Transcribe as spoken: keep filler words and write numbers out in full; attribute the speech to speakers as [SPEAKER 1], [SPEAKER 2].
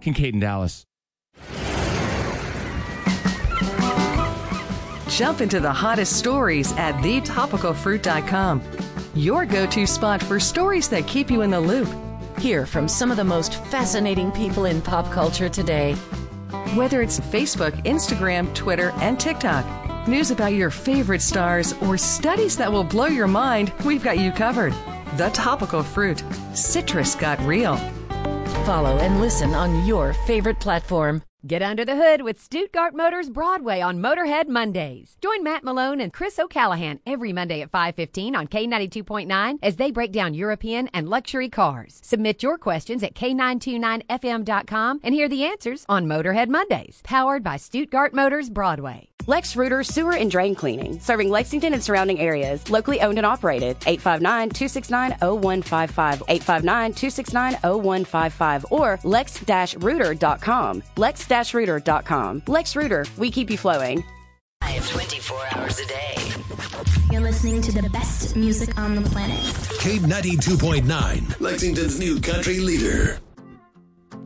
[SPEAKER 1] Kincaid in Dallas.
[SPEAKER 2] Jump into the hottest stories at the topical fruit dot com. Your go-to spot for stories that keep you in the loop.
[SPEAKER 3] Hear from some of the most fascinating people in pop culture today.
[SPEAKER 2] Whether it's Facebook, Instagram, Twitter, and TikTok, news about your favorite stars, or studies that will blow your mind, we've got you covered. The Topical Fruit. Citrus got real.
[SPEAKER 3] Follow and listen on your favorite platform.
[SPEAKER 4] Get under the hood with Stuttgart Motors Broadway on Motorhead Mondays. Join Matt Malone and Chris O'Callahan every Monday at five fifteen on K ninety-two point nine as they break down European and luxury cars. Submit your questions at K nine two nine F M dot com and hear the answers on Motorhead Mondays, powered by Stuttgart Motors Broadway.
[SPEAKER 5] Lex Reuter Sewer and Drain Cleaning, serving Lexington and surrounding areas. Locally owned and operated. eight five nine, two six nine, zero one five five. eight five nine, two six nine, zero one five five or lex dash reuter dot com. lex dash reuter dot com. Lex Reuter, we keep you flowing.
[SPEAKER 6] Live twenty-four hours a day.
[SPEAKER 7] You're listening to the best music on the planet.
[SPEAKER 8] K ninety-two point nine, Lexington's new country leader.